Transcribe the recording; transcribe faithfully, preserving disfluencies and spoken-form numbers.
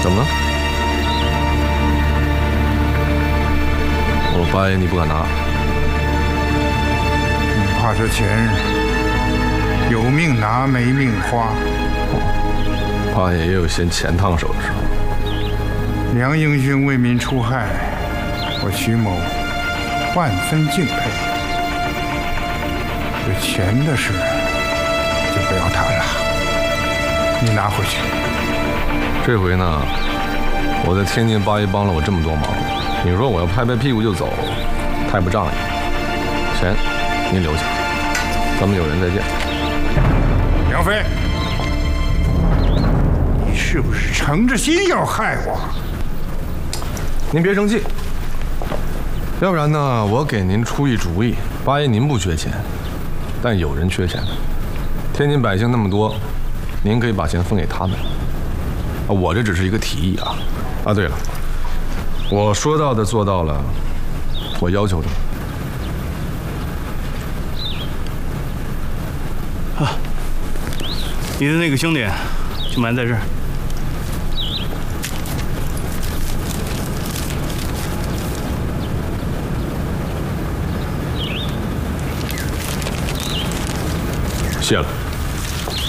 怎么了？我八爷你不敢拿？ 你怕这钱有命拿没命花？ 八爷也有嫌钱烫手的时候。 梁英勋为民除害，我徐某万分敬佩。这钱的事就不要谈了，你拿回去。 这回呢，我在天津八爷帮了我这么多忙，你说我要拍拍屁股就走，太不仗义。钱您留下，咱们有缘再见。 梁飞，你是不是诚着心要害我？ 您别生气，要不然呢，我给您出一主意。八爷您不缺钱，但有人缺钱。天津百姓那么多，您可以把钱分给他们。啊，我这只是一个提议啊。啊，对了，我说到的做到了，我要求的。 啊，你的那个兄弟就埋在这儿。 谢了。